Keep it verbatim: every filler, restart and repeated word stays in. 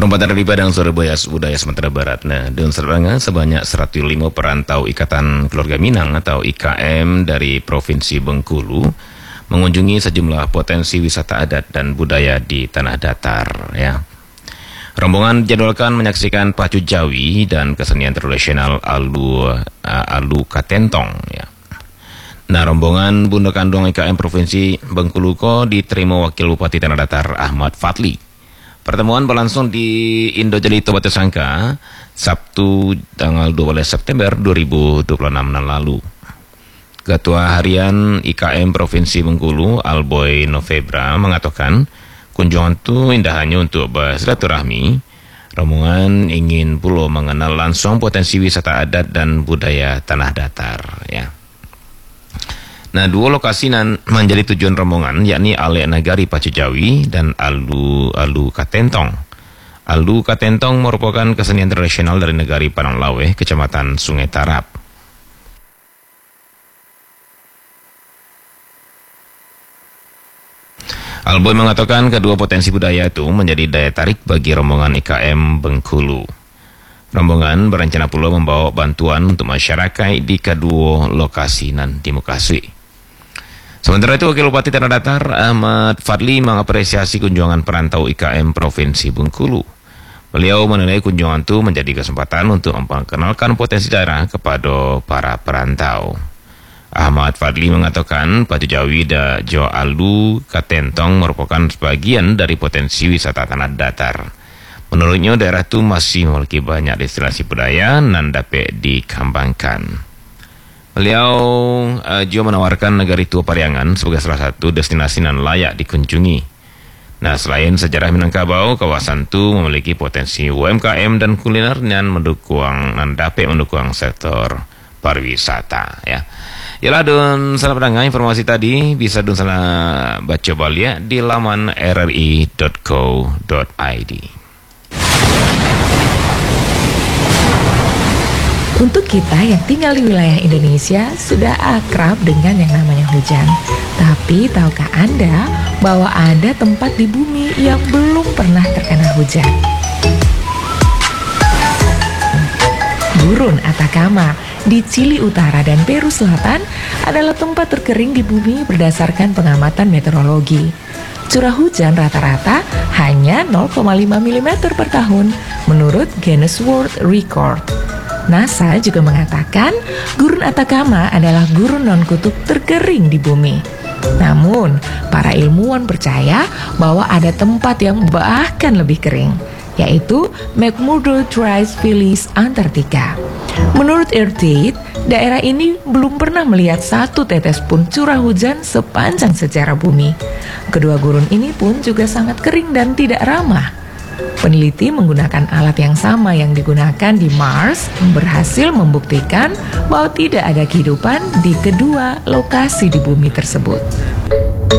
Perempatan dari Padang Surabaya Budaya Sumatera Barat. Nah, dengan serangga sebanyak seratus lima perantau Ikatan Keluarga Minang atau I K M dari Provinsi Bengkulu mengunjungi sejumlah potensi wisata adat dan budaya di tanah datar. Ya, rombongan dijadwalkan menyaksikan pacu Jawi dan kesenian tradisional Alu uh, Alu Katentong. Ya. Nah, rombongan Bunda Kandung I K M Provinsi Bengkulu ko diterima Wakil Bupati Tanah Datar Ahmad Fadli. Pertemuan berlangsung di Indo Jelito Batu Sangka Sabtu tanggal dua belas September dua ribu dua puluh enam lalu. Ketua Harian I K M Provinsi Bengkulu Alboy Novembra mengatakan kunjungan itu indah hanya untuk bersilaturahmi. Rombongan ingin pula mengenal langsung potensi wisata adat dan budaya tanah datar. Ya. Nah, dua lokasi nan menjadi tujuan rombongan yakni Ale Nagari Pacu Jawi dan Alu Alu Katentong. Alu Katentong merupakan kesenian tradisional dari negari Padang Laweh, Kecamatan Sungai Tarap. Alboy mengatakan kedua potensi budaya itu menjadi daya tarik bagi rombongan I K M Bengkulu. Rombongan berencana pula membawa bantuan untuk masyarakat di kedua lokasi nan dimukasui. Sementara itu, Wakil Bupati Tanah Datar Ahmad Fadli mengapresiasi kunjungan perantau I K M Provinsi Bengkulu. Beliau menilai kunjungan itu menjadi kesempatan untuk memperkenalkan potensi daerah kepada para perantau. Ahmad Fadli mengatakan pacu Jawi dan Jo Alu Katentong merupakan sebagian dari potensi wisata tanah datar. Menurutnya, daerah itu masih memiliki banyak destinasi budaya yang dapat dikembangkan. Beliau uh, juga menawarkan negari Tua Pariangan sebagai salah satu destinasi yang layak dikunjungi. Nah, selain sejarah Minangkabau, kawasan itu memiliki potensi U M K M dan kuliner yang mendukung dan dapat mendukung sektor pariwisata. Ya, yalah don salah pedangnya informasi tadi bisa don salah baca balik di laman r r i dot co dot i d. Untuk kita yang tinggal di wilayah Indonesia sudah akrab dengan yang namanya hujan. Tapi tahukah Anda bahwa ada tempat di bumi yang belum pernah terkena hujan? Gurun Atacama di Chili Utara dan Peru Selatan adalah tempat terkering di bumi berdasarkan pengamatan meteorologi. Curah hujan rata-rata hanya nol koma lima milimeter per tahun menurut Guinness World Record. NASA juga mengatakan gurun Atacama adalah gurun non-kutub terkering di bumi. Namun, para ilmuwan percaya bahwa ada tempat yang bahkan lebih kering, yaitu McMurdo Trace Phyllis Antartika. Menurut Earthate, daerah ini belum pernah melihat satu tetes pun curah hujan sepanjang sejarah bumi. Kedua gurun ini pun juga sangat kering dan tidak ramah. Peneliti menggunakan alat yang sama yang digunakan di Mars berhasil membuktikan bahwa tidak ada kehidupan di kedua lokasi di bumi tersebut.